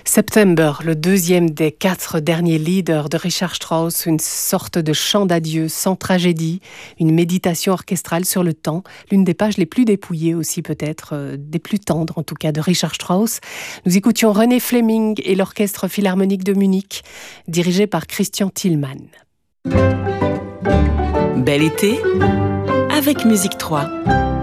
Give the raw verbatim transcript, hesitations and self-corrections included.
September, le deuxième des quatre derniers leaders de Richard Strauss, une sorte de chant d'adieu sans tragédie, une méditation orchestrale sur le temps, l'une des pages les plus dépouillées aussi peut-être, euh, des plus tendres en tout cas de Richard Strauss. Nous écoutions René Fleming et l'Orchestre Philharmonique de Munich, dirigé par Christian Thielmann. Bel été avec Musique trois.